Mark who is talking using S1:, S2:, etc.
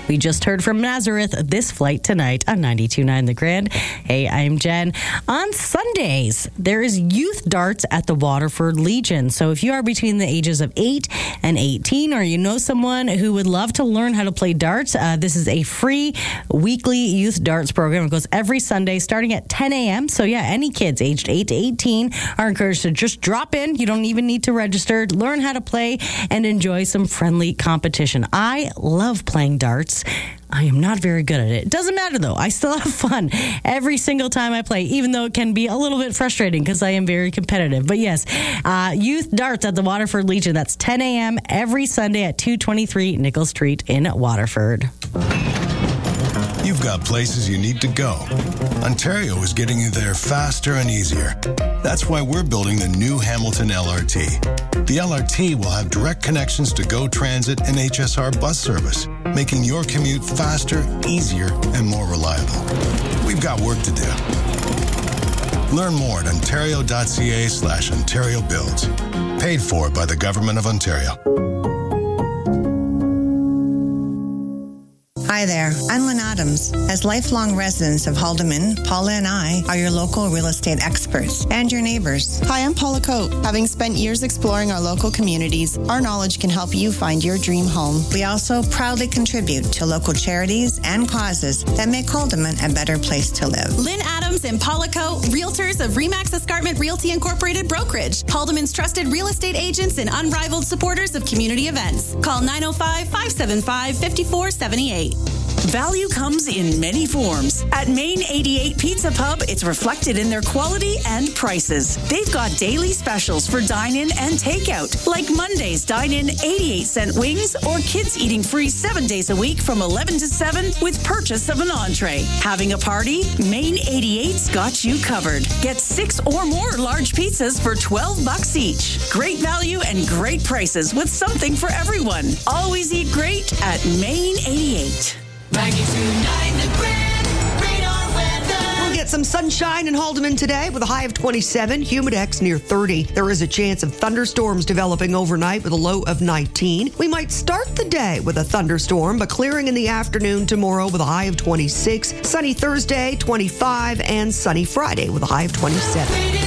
S1: We just heard from Nazareth, This Flight Tonight on 92.9 The Grand. Hey, I'm Jen. On Sundays, there is youth darts at the Waterford Legion. So if you are between the ages of 8 and 18, or you know someone who would love to learn how to play darts, this is a free weekly youth darts program. It goes every Sunday starting at 10 a.m. So yeah, any kids aged 8 to 18 are encouraged to just drop in. You don't even need to register. Learn how to play and enjoy some friendly competition. I love playing darts. I am not very good at it. It doesn't matter, though. I still have fun every single time I play, even though it can be a little bit frustrating because I am very competitive. But yes, youth darts at the Waterford Legion. That's 10 a.m. every Sunday at 223 Nickel Street in Waterford.
S2: You've got places you need to go. Ontario is getting you there faster and easier. That's why we're building the new Hamilton LRT. The LRT will have direct connections to GO Transit and HSR bus service, making your commute faster, easier, and more reliable. We've got work to do. Learn more at ontario.ca/Ontario Builds. Paid for by the Government of Ontario.
S3: Hi there, I'm Lynn Adams. As lifelong residents of Haldimand, Paula and I are your local real estate experts and your neighbors.
S4: Hi, I'm Paula Coate. Having spent years exploring our local communities, our knowledge can help you find your dream home.
S3: We also proudly contribute to local charities and causes that make Haldimand a better place to live.
S5: Lynn Adams and Paula Coate, realtors of Remax Escarpment Realty Incorporated Brokerage, Haldimand's trusted real estate agents and unrivaled supporters of community events. Call 905-575-5478.
S6: Value comes in many forms. At Main 88 Pizza Pub, it's reflected in their quality and prices. They've got daily specials for dine-in and takeout, like Monday's dine-in 88-cent wings or kids eating free 7 days a week from 11 to 7 with purchase of an entree. Having a party? Main 88's got you covered. Get 6 or more large pizzas for $12 each. Great value and great prices with something for everyone. Always eat great at Main 88.
S7: 92.9 The Grand Radar Weather.
S8: We'll get some sunshine in Haldimand today with a high of 27, humidex near 30. There is a chance of thunderstorms developing overnight with a low of 19. We might start the day with a thunderstorm, but clearing in the afternoon tomorrow with a high of 26. Sunny Thursday, 25, and sunny Friday with a high of 27.